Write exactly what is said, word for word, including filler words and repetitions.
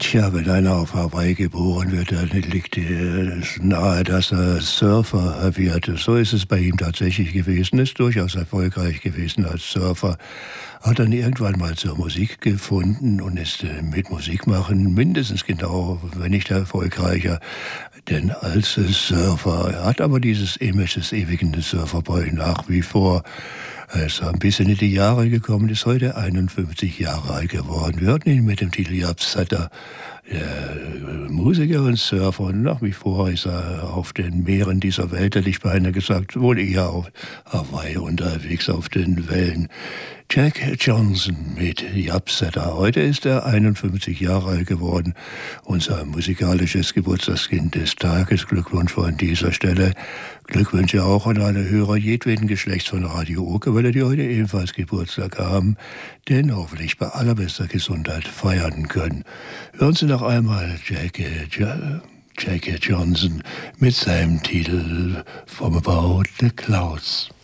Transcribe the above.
Tja, wenn einer auf Hawaii geboren wird, dann liegt es nahe, dass er Surfer wird. So ist es bei ihm tatsächlich gewesen, ist durchaus erfolgreich gewesen als Surfer. Hat dann irgendwann mal zur Musik gefunden und ist äh, mit Musik machen mindestens genau, wenn nicht erfolgreicher, denn als Surfer. Er hat aber dieses Image des ewigen Surferboy nach wie vor. Er ist ein bisschen in die Jahre gekommen, ist heute einundfünfzig Jahre alt geworden. Wir hörten ihn mit dem Titel Japsata, der Musiker und Surfer. Und nach wie vor ist er auf den Meeren dieser Welt, hätte ich beinahe gesagt, wohl eher auf Hawaii unterwegs auf den Wellen. Jack Johnson mit Japsata. Heute ist er einundfünfzig Jahre alt geworden. Unser musikalisches Geburtstagskind des Tages. Glückwunsch von dieser Stelle. Glückwünsche auch an alle Hörer jedweden Geschlechts von Radio Okerwelle, die heute ebenfalls Geburtstag haben, denn hoffentlich bei allerbester Gesundheit feiern können. Hören Sie noch einmal Jack, Jack Johnson mit seinem Titel From About the Clouds.